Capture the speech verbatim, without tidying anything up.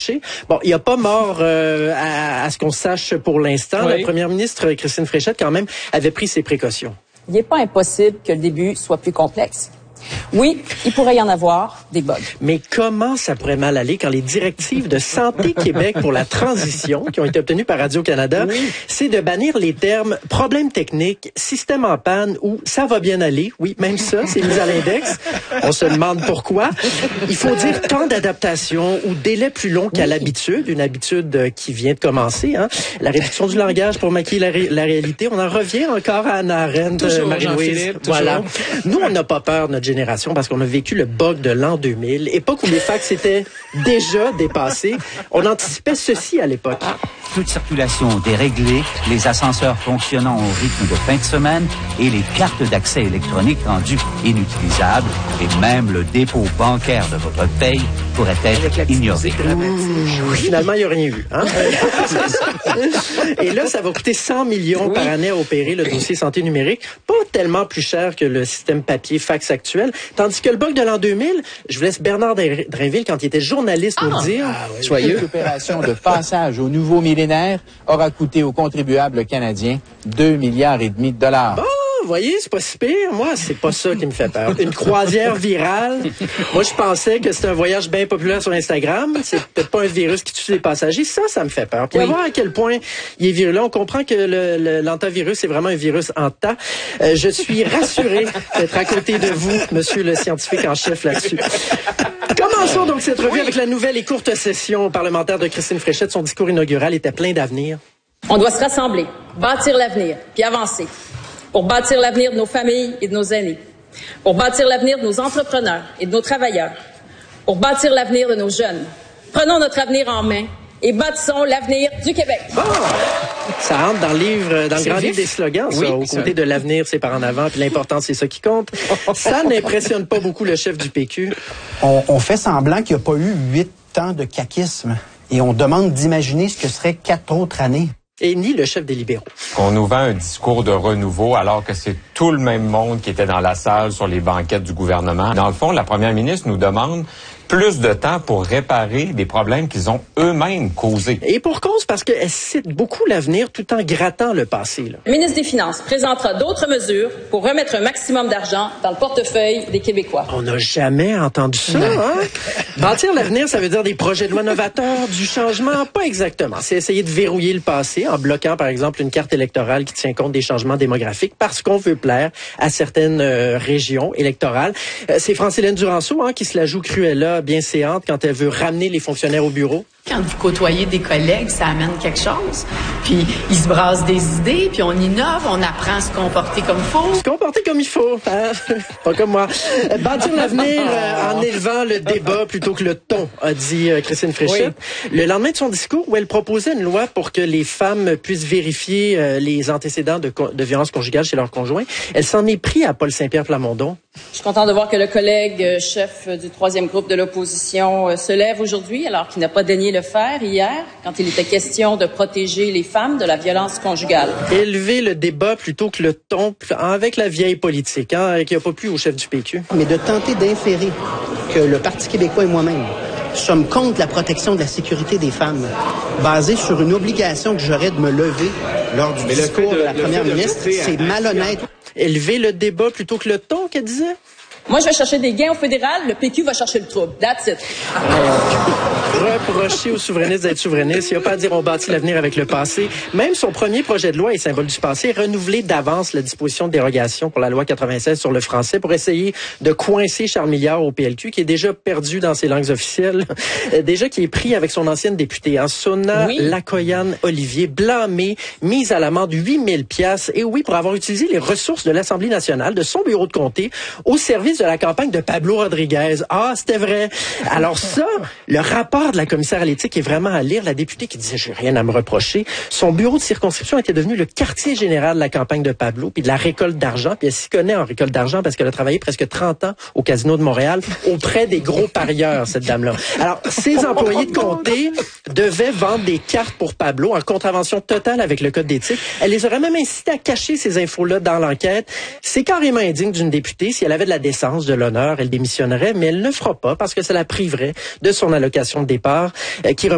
Bon, il n'y a pas mort euh, à, à ce qu'on sache pour l'instant. Oui. La première ministre, Christine Fréchette, quand même, avait pris ses précautions. Il n'est pas impossible que le début soit plus complexe. Oui, il pourrait y en avoir des bugs. Mais comment ça pourrait mal aller quand les directives de Santé Québec pour la transition, qui ont été obtenues par Radio-Canada, oui. c'est de bannir les termes « problème technique »,« système en panne » ou « ça va bien aller ». Oui, même ça, c'est mis à l'index. On se demande pourquoi. Il faut dire temps d'adaptation ou délai plus long qu'à oui. l'habitude, une habitude qui vient de commencer. Hein. La réduction du langage pour maquiller la, ré la réalité. On en revient encore à Anna Arendt, Marie-Louise. Voilà. Nous, on n'a pas peur, notre génération, parce qu'on a vécu le bug de l'an deux mille, époque où les fax étaient déjà dépassés. On anticipait ceci à l'époque. Toute circulation déréglée, les ascenseurs fonctionnant au rythme de fin de semaine et les cartes d'accès électroniques rendues inutilisables et même le dépôt bancaire de votre paye pourrait être ignoré. Mmh, finalement, il n'y a rien eu. Hein? Et là, ça va coûter cent millions oui. par année à opérer le dossier santé numérique. Pas tellement plus cher que le système papier fax actuel. Tandis que le bug de l'an deux mille, je vous laisse Bernard Drinville, quand il était journaliste, nous ah, dire. Ah, oui, Soyeux. L'opération de passage au nouveau millénaire aura coûté aux contribuables canadiens deux milliards et demi de dollars. Bon. Vous voyez, c'est pas si pire. Moi, c'est pas ça qui me fait peur. Une croisière virale. Moi, je pensais que c'était un voyage bien populaire sur Instagram. C'est peut-être pas un virus qui tue les passagers. Ça, ça me fait peur. Puis oui. à voir à quel point il est virulent. On comprend que le, le, l'antavirus est vraiment un virus en tas. Euh, je suis rassuré d'être à côté de vous, monsieur le scientifique en chef là-dessus. Commençons donc cette revue oui. avec la nouvelle et courte session parlementaire de Christine Fréchette. Son discours inaugural était plein d'avenir. On doit se rassembler, bâtir l'avenir, puis avancer. Pour bâtir l'avenir de nos familles et de nos aînés, pour bâtir l'avenir de nos entrepreneurs et de nos travailleurs, pour bâtir l'avenir de nos jeunes. Prenons notre avenir en main et bâtissons l'avenir du Québec. Bon, ça rentre dans le livre, dans le grand livre des slogans, ça, oui, aux côtés de l'avenir, c'est par en avant, puis l'important, c'est ça qui compte. Ça n'impressionne pas beaucoup le chef du P Q. On, on fait semblant qu'il n'y a pas eu huit ans de caquisme et on demande d'imaginer ce que seraient quatre autres années. Et ni le chef des libéraux. On nous vend un discours de renouveau alors que c'est tout le même monde qui était dans la salle sur les banquettes du gouvernement. Dans le fond, la première ministre nous demande plus de temps pour réparer des problèmes qu'ils ont eux-mêmes causés. Et pour cause, parce qu'elle cite beaucoup l'avenir tout en grattant le passé. Là. Le ministre des Finances présentera d'autres mesures pour remettre un maximum d'argent dans le portefeuille des Québécois. On n'a jamais entendu ça, hein? Bâtir l'avenir, ça veut dire des projets de loi novateurs, du changement? Pas exactement. C'est essayer de verrouiller le passé en bloquant, par exemple, une carte électorale qui tient compte des changements démographiques parce qu'on veut plaire à certaines euh, régions électorales. Euh, c'est Francilène Duranceau hein, qui se la joue Cruella bien séante quand elle veut ramener les fonctionnaires au bureau. Quand vous côtoyez des collègues, ça amène quelque chose. Puis ils se brassent des idées, puis on innove, on apprend à se comporter comme il faut. Se comporter comme il faut, hein? Pas comme moi. Bâtir l'avenir euh, en élevant le débat plutôt que le ton, a dit euh, Christine Fréchette. Oui. Le lendemain de son discours, où elle proposait une loi pour que les femmes puissent vérifier euh, les antécédents de, de violence conjugale chez leur conjoint, elle s'en est pris à Paul Saint-Pierre Plamondon. Je suis contente de voir que le collègue euh, chef du troisième groupe de l'opposition euh, se lève aujourd'hui, alors qu'il n'a pas daigné le faire hier, quand il était question de protéger les femmes de la violence conjugale. Élever le débat plutôt que le ton, avec la vieille politique, hein, qui n'a pas plu au chef du P Q. Mais de tenter d'inférer que le Parti québécois et moi-même sommes contre la protection de la sécurité des femmes, basée sur une obligation que j'aurais de me lever lors du Mais discours de, de la première ministre, c'est malhonnête. Élever le débat plutôt que le ton, qu'elle disait? Moi, je vais chercher des gains au fédéral, le P Q va chercher le trouble. That's it. Reprocher aux souverainistes d'être souverainistes, il n'y a pas à dire on bâtit l'avenir avec le passé. Même son premier projet de loi est symbole du passé, renouveler d'avance la disposition de dérogation pour la loi quatre-vingt-seize sur le français pour essayer de coincer Charles Milliard au P L Q, qui est déjà perdu dans ses langues officielles, déjà qui est pris avec son ancienne députée, hein, Sona oui. Lacoyan-Olivier, blâmée, mise à l'amende huit mille piastres, et oui, pour avoir utilisé les ressources de l'Assemblée nationale, de son bureau de comté, au service de la campagne de Pablo Rodriguez. Ah, c'était vrai. Alors ça, le rapport de la commissaire à l'éthique est vraiment à lire. La députée qui disait « j'ai rien à me reprocher », son bureau de circonscription était devenu le quartier général de la campagne de Pablo, puis de la récolte d'argent, puis elle s'y connaît en récolte d'argent parce qu'elle a travaillé presque trente ans au Casino de Montréal auprès des gros parieurs, cette dame-là. Alors, ses employés de comté devaient vendre des cartes pour Pablo en contravention totale avec le code d'éthique. Elle les aurait même incités à cacher ces infos-là dans l'enquête. C'est carrément indigne d'une députée. Si elle avait de la décence, de l'honneur, elle démissionnerait, mais elle ne fera pas parce que ça la priverait de son allocation de départ euh, qui